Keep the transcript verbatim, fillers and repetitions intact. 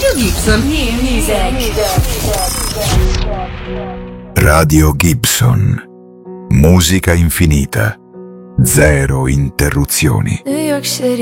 Radio Gibson. New music. Radio Gibson. Musica infinita. Zero interruzioni. New York City.